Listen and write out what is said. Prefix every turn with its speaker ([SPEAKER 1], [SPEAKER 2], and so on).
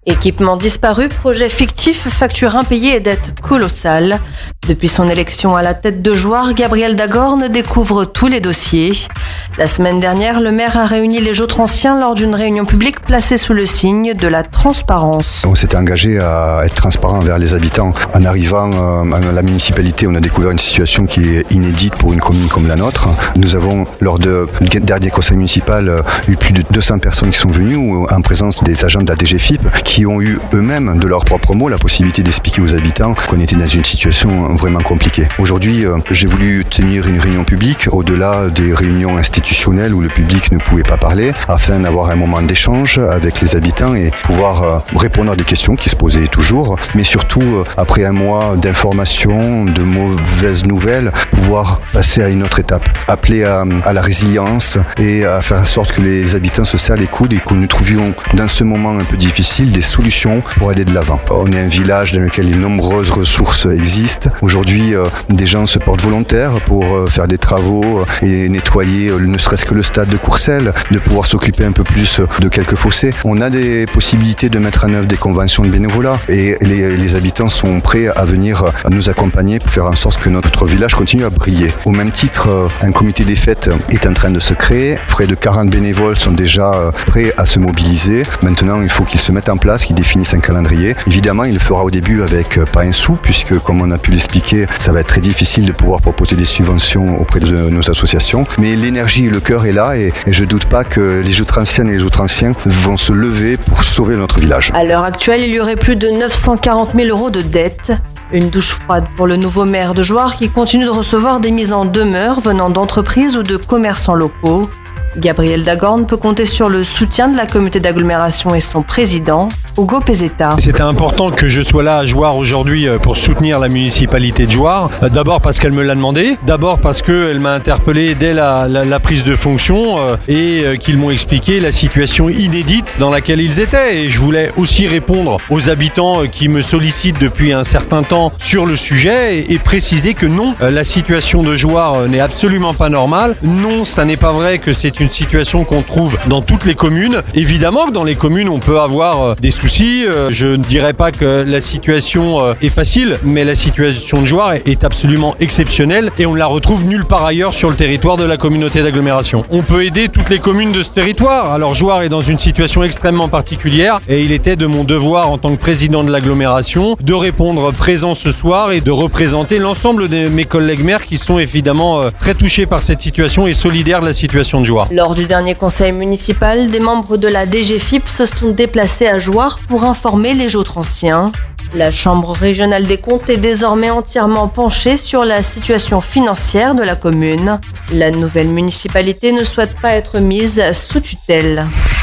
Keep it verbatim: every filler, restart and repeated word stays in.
[SPEAKER 1] Équipement disparu, projet fictif, facture impayée et dette colossale. Depuis son élection à la tête de Jouarre, Gabriel Dagorne découvre tous les dossiers. La semaine dernière, le maire a réuni les Jautranciens lors d'une réunion publique placée sous le signe de la transparence.
[SPEAKER 2] On s'était engagé à être transparent envers les habitants. En arrivant à la municipalité, on a découvert une situation qui est inédite pour une commune comme la nôtre. Nous avons, lors du dernier conseil municipal, eu plus de deux cents personnes qui sont venues en présence des agents de la D G F I P qui ont eu eux-mêmes, de leurs propres mots, la possibilité d'expliquer aux habitants qu'on était dans une situation vraiment compliquée. Aujourd'hui, j'ai voulu tenir une réunion publique au-delà des réunions institutionnelles où le public ne pouvait pas parler, afin d'avoir un moment d'échange avec les habitants et pouvoir répondre à des questions qui se posaient toujours, mais surtout, après un mois d'informations, de mauvaises nouvelles, pouvoir passer à une autre étape, appeler à, à la résilience et à faire en sorte que les habitants se serrent les coudes et que nous trouvions dans ce moment un peu difficile des solutions pour aller de l'avant. On est un village dans lequel de nombreuses ressources existent. Aujourd'hui, euh, des gens se portent volontaires pour euh, faire des travaux et nettoyer euh, ne serait-ce que le stade de Courcelles, de pouvoir s'occuper un peu plus de quelques fossés. On a des possibilités de mettre en œuvre des conventions de bénévolat et les, les habitants sont prêts à venir nous accompagner pour faire en sorte que notre village continue à briller. Au même titre, euh, un comité des fêtes est en train de se créer. Près de quarante bénévoles sont déjà euh, prêts à se mobiliser. Maintenant, il faut qu'ils se mettent en place, qu'ils définissent un calendrier. Évidemment, il le fera au début avec pas un sou, puisque comme on a pu l'expliquer, ça va être très difficile de pouvoir proposer des subventions auprès de nos associations. Mais l'énergie et le cœur est là et, et je ne doute pas que les Jautranciennes et les Jautranciens vont se lever pour sauver notre village.
[SPEAKER 1] À l'heure actuelle, il y aurait plus de neuf cent quarante mille euros de dettes. Une douche froide pour le nouveau maire de Jouarre qui continue de recevoir des mises en demeure venant d'entreprises ou de commerçants locaux. Gabriel Dagorne peut compter sur le soutien de la communauté d'agglomération et son président, Hugo Pezzetta.
[SPEAKER 3] C'était important que je sois là à Jouarre aujourd'hui pour soutenir la municipalité de Jouarre. D'abord parce qu'elle me l'a demandé, d'abord parce qu'elle m'a interpellé dès la, la, la prise de fonction et qu'ils m'ont expliqué la situation inédite dans laquelle ils étaient. Et je voulais aussi répondre aux habitants qui me sollicitent depuis un certain temps sur le sujet et, et préciser que non, la situation de Jouarre n'est absolument pas normale. Non, ça n'est pas vrai que c'est une une situation qu'on trouve dans toutes les communes. Évidemment que dans les communes, on peut avoir des soucis. Je ne dirais pas que la situation est facile, mais la situation de Jouarre est absolument exceptionnelle et on ne la retrouve nulle part ailleurs sur le territoire de la communauté d'agglomération. On peut aider toutes les communes de ce territoire. Alors Jouarre est dans une situation extrêmement particulière et il était de mon devoir en tant que président de l'agglomération de répondre présent ce soir et de représenter l'ensemble de mes collègues maires qui sont évidemment très touchés par cette situation et solidaires de la situation de Jouarre.
[SPEAKER 1] Lors du dernier conseil municipal, des membres de la D G F I P se sont déplacés à Jouarre pour informer les Jautranciens. La Chambre régionale des comptes est désormais entièrement penchée sur la situation financière de la commune. La nouvelle municipalité ne souhaite pas être mise sous tutelle.